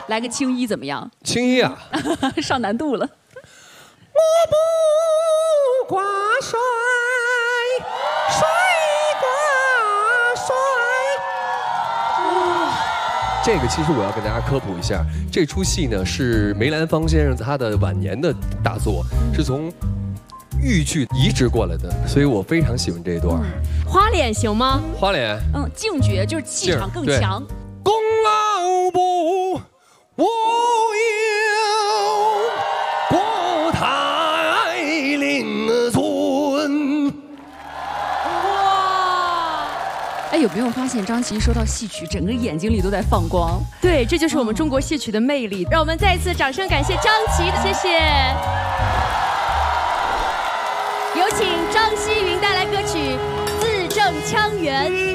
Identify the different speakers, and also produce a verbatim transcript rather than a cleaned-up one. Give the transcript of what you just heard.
Speaker 1: 来个青衣怎么样？
Speaker 2: 青衣啊，
Speaker 1: 上难度了。
Speaker 2: 我不挂帅，帅挂帅。这个其实我要跟大家科普一下，这出戏呢是梅兰芳先生他的晚年的大作，是从豫剧移植过来的，所以我非常喜欢这一段。
Speaker 3: 花脸行吗？
Speaker 2: 花脸，
Speaker 1: 嗯，劲绝就是气场更强。
Speaker 2: 功劳不，我有国泰令尊。
Speaker 1: 哇！哎，有没有发现张琪说到戏曲，整个眼睛里都在放光？
Speaker 3: 对，这就是我们中国戏曲的魅力。让我们再一次掌声感谢张琪，谢谢。有请张希云带来歌曲《字正腔圆》。